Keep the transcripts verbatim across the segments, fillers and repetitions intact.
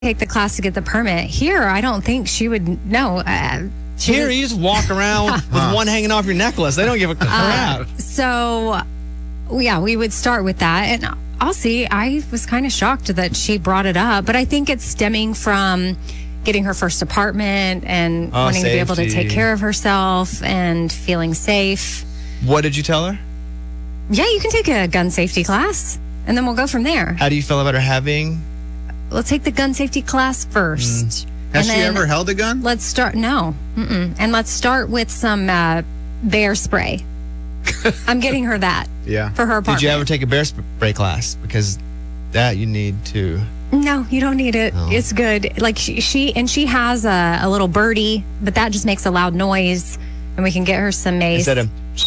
take the class to get the permit. Here, I don't think she would know. Uh, she Here, was- you just walk around with one hanging off your necklace. They don't give a crap. Uh, so, yeah, we would start with that. And I'll see, I was kind of shocked that she brought it up, but I think it's stemming from getting her first apartment and Oh, wanting to be able to safety. take care of herself and feeling safe. What did you tell her? Yeah, you can take a gun safety class, and then we'll go from there. How do you feel about her having? Let's take the gun safety class first. Mm. Has And she then ever held a gun? Let's start. No. Mm-mm. And let's start with some uh, bear spray. I'm getting her that Yeah. for her apartment. Did you ever take a bear spray class? Because that you need to. No, you don't need it. Oh. It's good. Like she, she and she has a, a little birdie, but that just makes a loud noise, and we can get her some mace. Instead of,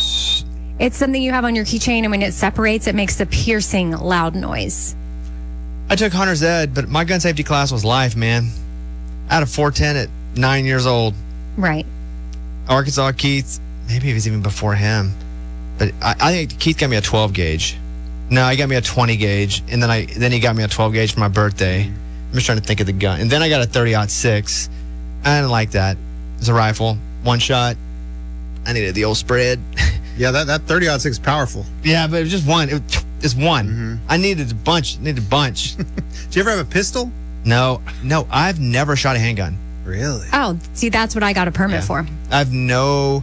It's something you have on your keychain, and when it separates, it makes a piercing, loud noise. I took Hunter's Ed, but my gun safety class was life, man. I had a four ten at nine years old. Right. Arkansas Keith, maybe it was even before him. But I, I think Keith got me a twelve gauge. No, he got me a twenty gauge, and then I then he got me a twelve gauge for my birthday. I'm just trying to think of the gun. And then I got a thirty aught six. I didn't like that. It's a rifle, one shot. I needed the old spread. Yeah, that, that thirty aught six is powerful. Yeah, but it was just one. It was just one. Mhm. I needed a bunch. Needed a bunch. Do you ever have a pistol? No, no, I've never shot a handgun. Really? Oh, see, that's what I got a permit Yeah. for. I've no,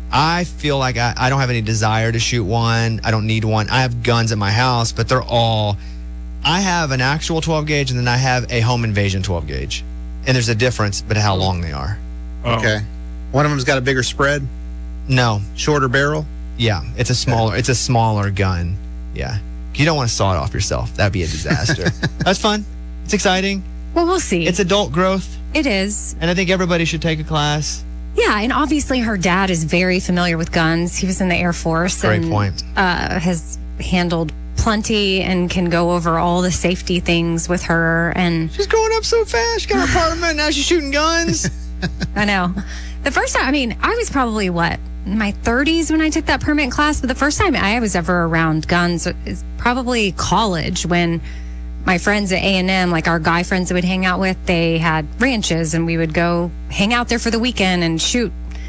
I feel like I, I don't have any desire to shoot one. I don't need one. I have guns at my house, but they're all, I have an actual twelve gauge and then I have a home invasion twelve gauge. And there's a difference, but how long they are. Okay. One of them's got a bigger spread, No, shorter barrel. yeah, it's a smaller, it's a smaller gun. Yeah. You don't want to saw it off yourself. That'd be a disaster. That's fun. It's exciting. Well, we'll see. It's adult growth. it is. And I think everybody should take a class. Yeah, and obviously her dad is very familiar with guns. He was in the Air Force. Great and, point. Uh, has handled plenty and can go over all the safety things with her. And She's growing up so fast. She got her apartment. Now she's shooting guns. I know. The first time, I mean, I was probably what, in my thirties when I took that permit class, but the first time I was ever around guns is probably college when my friends at A and M, like our guy friends that we'd hang out with, they had ranches and we would go hang out there for the weekend and shoot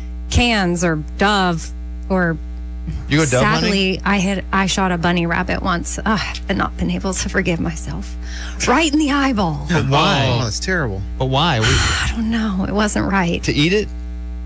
cans or dove or You go dove hunting? sadly I had I shot a bunny rabbit once. Ugh, I've not been able to forgive myself. Right in the eyeball. But why? Oh, that's terrible. But why? We, I don't know. It wasn't right. to eat it?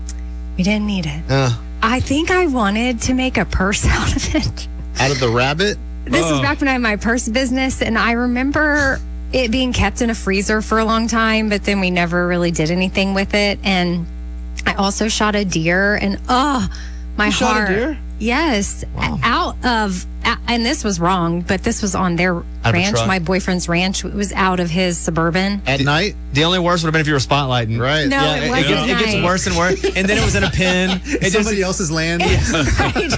We didn't need it. Uh, I think I wanted to make a purse out of it. Out of the rabbit? This is Oh. back when I had my purse business, and I remember it being kept in a freezer for a long time, but then we never really did anything with it. And I also shot a deer, and oh, my You shot a heart. deer? Yes, Wow. out of, and this was wrong, but this was on their of a ranch, truck. my boyfriend's ranch. It was out of his Suburban. At night? the only worst would have been if you were spotlighting. Right. No, Yeah, it it, wasn't gets, it gets nice. worse and worse. And then it was in a pen. It just, Somebody else's land? Right.